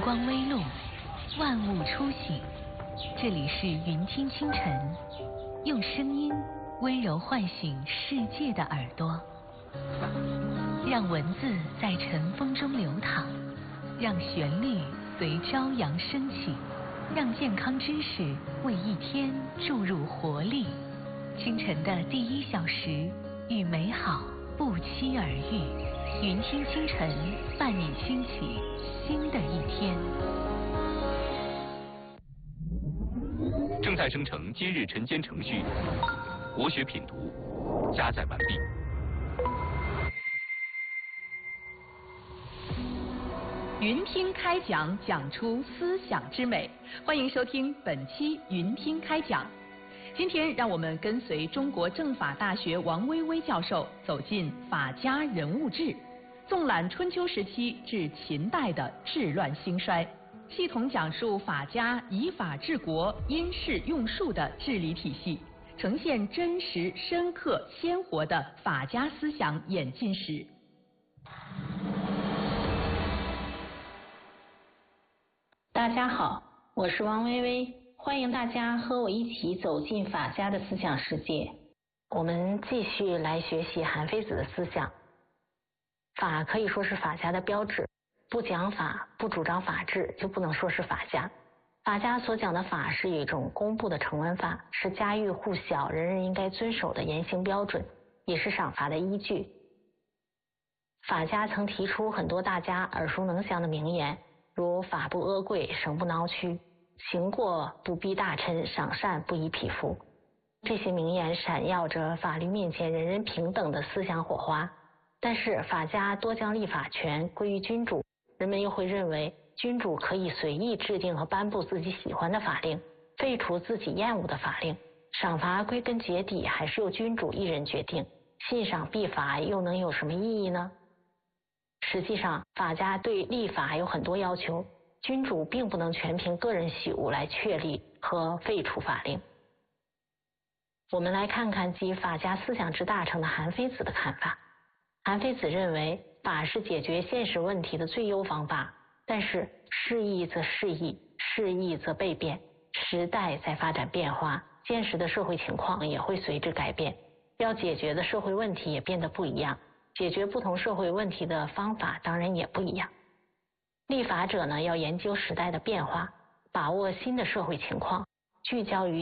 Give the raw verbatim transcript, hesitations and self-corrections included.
光微露，万物初醒。这里是云听清晨，用声音温柔唤醒世界的耳朵，让文字在晨风中流淌，让旋律随朝阳升起，让健康知识为一天注入活力。清晨的第一小时，与美好不期而遇。云听清晨，伴你轻启新的一天。 正在生成今日晨间程序，国学品读加载完毕。 云听开讲，讲出思想之美。欢迎收听本期云听开讲。今天让我们跟随中国政法大学王薇薇教授走进法家人物志，纵览春秋时期至秦代的治乱兴衰，系统讲述法家以法治国、因势用术的治理体系，呈现真实、深刻、鲜活的法家思想演进史。 大家好，我是王薇薇，欢迎大家和我一起走进法家的思想世界。我们继续来学习韩非子的思想。法可以说是法家的标志，不讲法、不主张法治，就不能说是法家。法家所讲的法是一种公布的成文法，是家喻户晓、人人应该遵守的言行标准，也是赏罚的依据。法家曾提出很多大家耳熟能详的名言，如法不阿贵，绳不挠屈，行过不逼大臣，赏善不以匹夫。这些名言闪耀着法律面前人人平等的思想火花。但是法家多将立法权归于君主，人们又会认为君主可以随意制定和颁布自己喜欢的法令，废除自己厌恶的法令。赏罚归根结底还是由君主一人决定，信赏必罚又能有什么意义呢？实际上，法家对立法有很多要求，君主并不能全凭个人喜恶来确立和废除法令。我们来看看继法家思想之大成的韩非子的看法。韩非子认为，法是解决现实问题的最优方法，但是事易则事易，事易则倍变，时代在发展变化，现实的社会情况也会随之改变，要解决的社会问题也变得不一样，解决不同社会问题的方法当然也不一样。立法者呢，要研究时代的变化，把握新的社会情况，聚焦于